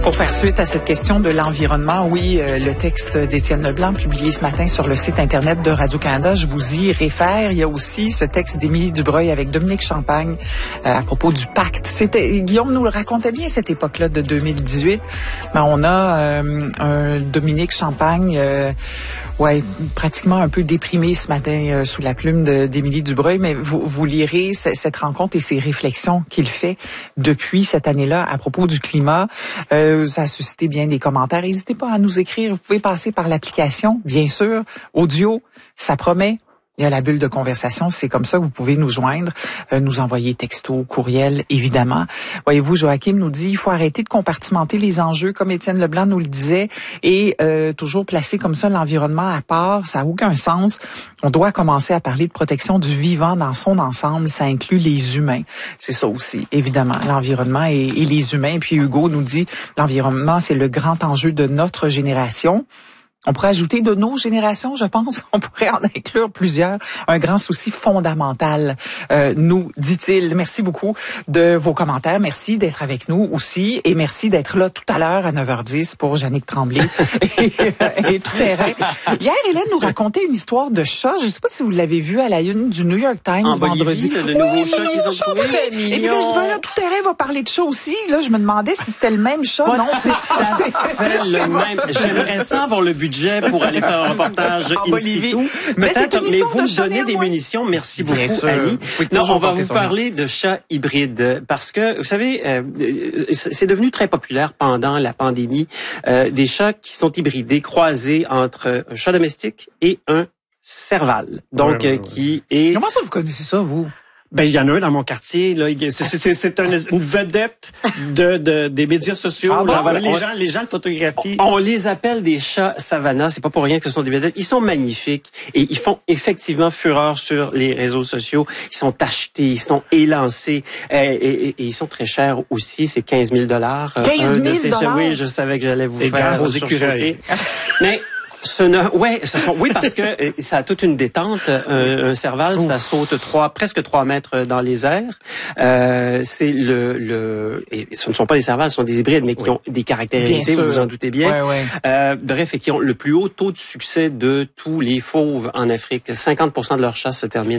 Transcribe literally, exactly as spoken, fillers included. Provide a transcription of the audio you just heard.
Pour faire suite à cette question de l'environnement, oui, euh, le texte d'Étienne Leblanc publié ce matin sur le site Internet de Radio-Canada, je vous y réfère. Il y a aussi ce texte d'Émilie Dubreuil avec Dominique Champagne euh, à propos du pacte. C'était, Guillaume nous le racontait bien cette époque-là de deux mille dix-huit. Mais on a euh, un Dominique Champagne... Euh, Ouais, pratiquement un peu déprimé ce matin euh, sous la plume de, d'Émilie Dubreuil, mais vous, vous lirez c- cette rencontre et ces réflexions qu'il fait depuis cette année-là à propos du climat. Euh, ça a suscité bien des commentaires. N'hésitez pas à nous écrire. Vous pouvez passer par l'application, bien sûr, audio, ça promet. Il y a la bulle de conversation, c'est comme ça que vous pouvez nous joindre, euh, nous envoyer texto, courriel, évidemment. Voyez-vous, Joachim nous dit, il faut arrêter de compartimenter les enjeux, comme Étienne Leblanc nous le disait, et euh, toujours placer comme ça l'environnement à part, ça n'a aucun sens. On doit commencer à parler de protection du vivant dans son ensemble, ça inclut les humains. C'est ça aussi, évidemment, l'environnement et, et les humains. Et puis Hugo nous dit, l'environnement, c'est le grand enjeu de notre génération. On pourrait ajouter de nos générations, je pense. On pourrait en inclure plusieurs. Un grand souci fondamental, euh, nous dit-il. Merci beaucoup de vos commentaires. Merci d'être avec nous aussi. Et merci d'être là tout à l'heure à neuf heures dix pour Yannick Tremblay et, et tout terrain. Hier, Hélène nous racontait une histoire de chat. Je ne sais pas si vous l'avez vu à la une du New York Times en vendredi. Bolivie, le, le oui, nouveau chat qu'ils ont chat trouvé. Et puis là, je dis, ben là, tout terrain va parler de chat aussi. Là, je me demandais si c'était le même chat. Non, c'est, c'est, c'est le même. J'aimerais ça avoir le budget pour aller faire un reportage in situ. Mais, Peut-être, mais vous de me donnez des munitions. Merci beaucoup, Annie. Non, on va vous parler de chats hybrides parce que, vous savez, euh, c'est devenu très populaire pendant la pandémie, euh, des chats qui sont hybridés, croisés entre un chat domestique et un serval. Donc, ouais, ouais, ouais. qui est... Comment ça vous connaissez ça, vous? Ben, il y en a un dans mon quartier, là. C'est, c'est, c'est une, une vedette de, de, des médias sociaux. Ah bon? Là, voilà, les on, gens, les gens le photographient. On, on les appelle des chats savannah. C'est pas pour rien que ce sont des vedettes. Ils sont magnifiques et ils font effectivement fureur sur les réseaux sociaux. Ils sont achetés, ils sont élancés et, et, et, et ils sont très chers aussi. C'est quinze mille dollars. quinze mille dollars? Oui, je savais que j'allais vous et faire aux écureuils. Mais, Ce ne, ouais, ce sont, oui, parce que ça a toute une détente. Un, un serval, Ouf. ça saute trois, presque trois mètres dans les airs. Euh, c'est le, le, et ce ne sont pas des servals, ce sont des hybrides, mais qui oui. ont des caractéristiques, vous vous en doutez bien. Ouais, ouais. Euh, bref, et qui ont le plus haut taux de succès de tous les fauves en Afrique. cinquante pour cent de leurs chasses se terminent